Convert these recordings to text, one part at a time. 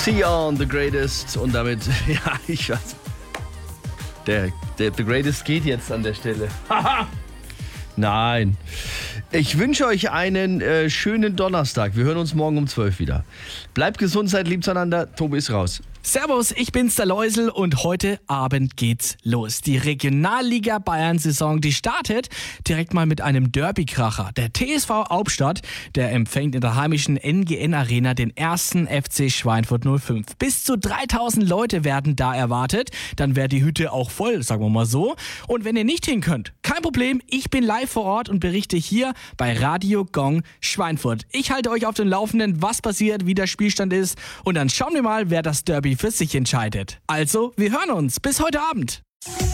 Sion, The Greatest. Und damit, ja, ich weiß. Der The Greatest geht jetzt an der Stelle. Nein. Ich wünsche euch einen schönen Donnerstag. Wir hören uns morgen um 12 wieder. Bleibt gesund, seid lieb zueinander. Tobi ist raus. Servus, ich bin's, der Läusel, und heute Abend geht's los. Die Regionalliga Bayern-Saison, die startet direkt mal mit einem Derby-Kracher. Der TSV Hauptstadt, der empfängt in der heimischen NGN-Arena den ersten FC Schweinfurt 05. Bis zu 3000 Leute werden da erwartet. Dann wäre die Hütte auch voll, sagen wir mal so. Und wenn ihr nicht hin könnt, kein Problem, ich bin live vor Ort und berichte hier bei Radio Gong Schweinfurt. Ich halte euch auf den Laufenden, was passiert, wie der Spielstand ist, und dann schauen wir mal, wer das Derby für sich entscheidet. Also, wir hören uns. Bis heute Abend.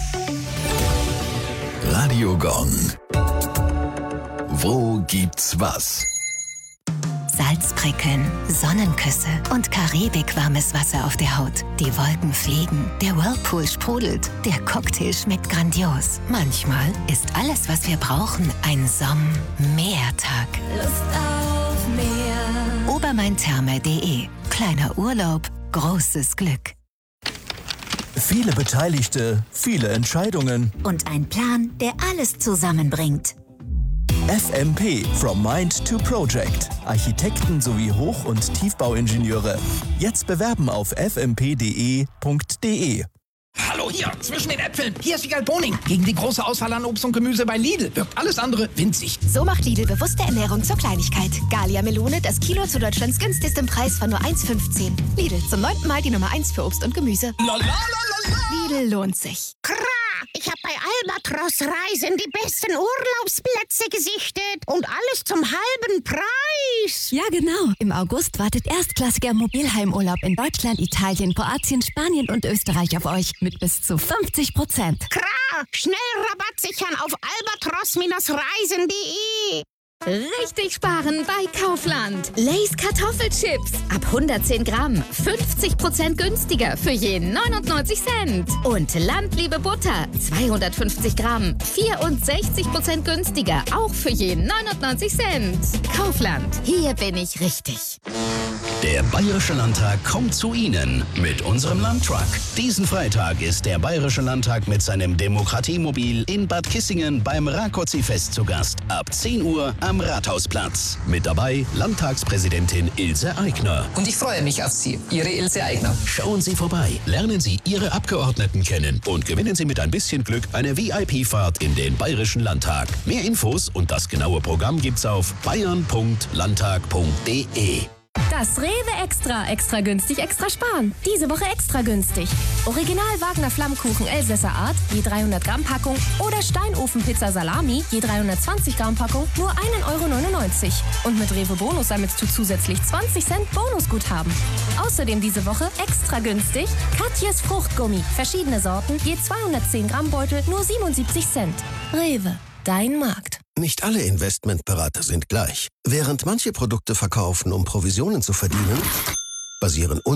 Radio Gong. Wo gibt's was? Salzprickeln, Sonnenküsse und karibikwarmes Wasser auf der Haut. Die Wolken fliegen, der Whirlpool sprudelt, der Cocktail schmeckt grandios. Manchmal ist alles, was wir brauchen, ein Sommertag. Lust auf mehr. Obermaintherme.de. Kleiner Urlaub, großes Glück. Viele Beteiligte, viele Entscheidungen. Und ein Plan, der alles zusammenbringt. FMP, From Mind to Project. Architekten sowie Hoch- und Tiefbauingenieure. Jetzt bewerben auf fmp.de. Hallo hier, zwischen den Äpfeln. Hier ist Wiegald Boning. Gegen die große Auswahl an Obst und Gemüse bei Lidl wirkt alles andere winzig. So macht Lidl bewusste Ernährung zur Kleinigkeit. Galia Melone, das Kilo zu Deutschlands günstigstem Preis von nur 1,15. Lidl, zum 9. Mal die Nummer 1 für Obst und Gemüse. Lidl lohnt sich. Ich habe bei Albatros Reisen die besten Urlaubsplätze gesichtet und alles zum halben Preis. Ja, genau. Im August wartet erstklassiger Mobilheimurlaub in Deutschland, Italien, Kroatien, Spanien und Österreich auf euch mit bis zu 50%. Schnell Rabatt sichern auf albatros-reisen.de. Richtig sparen bei Kaufland. Lay's Kartoffelchips. Ab 110 Gramm. 50% günstiger für je 99 Cent. Und Landliebe Butter. 250 Gramm. 64% günstiger. Auch für je 99 Cent. Kaufland. Hier bin ich richtig. Der Bayerische Landtag kommt zu Ihnen mit unserem Landtruck. Diesen Freitag ist der Bayerische Landtag mit seinem Demokratiemobil in Bad Kissingen beim Rákóczi-Fest zu Gast. Ab 10 Uhr am Rathausplatz. Mit dabei Landtagspräsidentin Ilse Aigner. Und ich freue mich auf Sie, Ihre Ilse Aigner. Schauen Sie vorbei, lernen Sie Ihre Abgeordneten kennen und gewinnen Sie mit ein bisschen Glück eine VIP-Fahrt in den Bayerischen Landtag. Mehr Infos und das genaue Programm gibt's auf bayern.landtag.de. Das Rewe Extra günstig, extra sparen. Diese Woche extra günstig. Original Wagner Flammkuchen Elsässer Art, je 300 Gramm Packung, oder Steinofenpizza Salami, je 320 Gramm Packung, nur 1,99 €. Und mit Rewe Bonus sammelst du zusätzlich 20 Cent Bonusguthaben. Außerdem diese Woche extra günstig Katjes Fruchtgummi, verschiedene Sorten, je 210 Gramm Beutel, nur 77 Cent. Rewe, dein Markt. Nicht alle Investmentberater sind gleich. Während manche Produkte verkaufen, um Provisionen zu verdienen, basieren